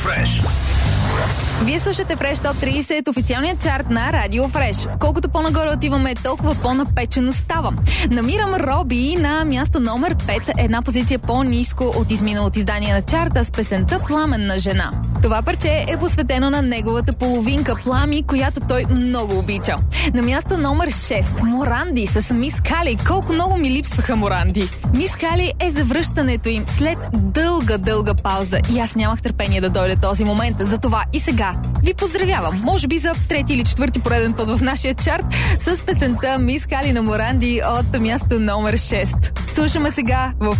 Фреш. Вие слушате Фреш Топ 30, официалният чарт на Радио Фреш. Колкото по-нагоре отиваме, толкова по-напечено става. Намирам Роби на място номер 5, една позиция по-ниско от изминалото издание на чарта с песента "Пламенна жена". Това парче е посветено на неговата половинка Плами, която той много обича. На място номер 6, Моранди с Мис Кали. Колко много ми липсваха Моранди. Мис Кали е завръщането им след дълга пауза и аз нямах търпение да дойде този момент. Затова и сега ви поздравявам, може би за трети или четвърти пореден път в нашия чарт с песента Мис Кали на Моранди от място номер 6. Слушаме сега в